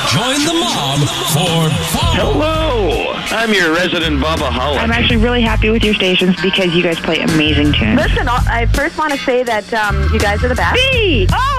Join the mob for fun. Hello, I'm your resident Bubba Hollick. I'm actually really happy with your stations because you guys play amazing tunes. Listen, I first want to say that you guys are the best. B! Oh!